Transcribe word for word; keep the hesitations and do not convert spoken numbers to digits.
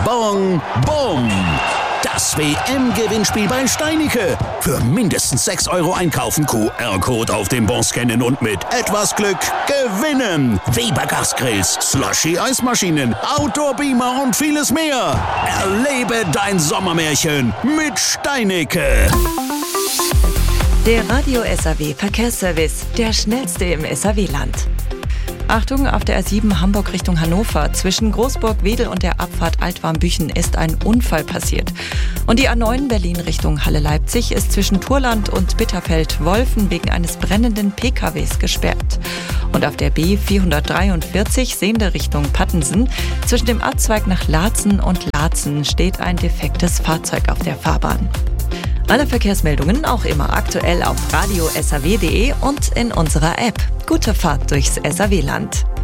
Bong, Bum. Das W M-Gewinnspiel bei Steinicke. Für mindestens sechs Euro einkaufen, Q R-Code auf dem Bon scannen und mit etwas Glück gewinnen. Weber Gasgrills, Slushy-Eismaschinen, Outdoor-Beamer und vieles mehr. Erlebe dein Sommermärchen mit Steinicke. Der Radio S A W Verkehrsservice, der schnellste im S A W-Land. Achtung, auf der A sieben Hamburg Richtung Hannover. Zwischen Großburg-Wedel und der Abfahrt Altwarmbüchen ist ein Unfall passiert. Und die A neun Berlin Richtung Halle-Leipzig ist zwischen Turland und Bitterfeld-Wolfen wegen eines brennenden P K Ws gesperrt. Und auf der B vierhundertdreiundvierzig Sehnde Richtung Pattensen zwischen dem Abzweig nach Laatzen und Laatzen steht ein defektes Fahrzeug auf der Fahrbahn. Alle Verkehrsmeldungen auch immer aktuell auf radio S A W punkt de und in unserer App. Gute Fahrt durchs S A W-Land.